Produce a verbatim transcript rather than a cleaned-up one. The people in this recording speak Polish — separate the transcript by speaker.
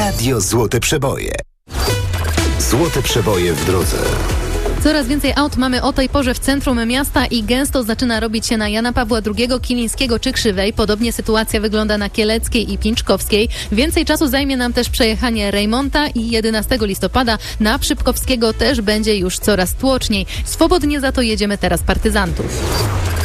Speaker 1: Radio Złote Przeboje. Złote Przeboje w drodze.
Speaker 2: Coraz więcej aut mamy o tej porze w centrum miasta i gęsto zaczyna robić się na Jana Pawła drugiego, Kilińskiego czy Krzywej. Podobnie sytuacja wygląda na Kieleckiej i Pińczkowskiej. Więcej czasu zajmie nam też przejechanie Rejmonta i jedenastego listopada na Przypkowskiego też będzie już coraz tłoczniej. Swobodnie za to jedziemy teraz partyzantów.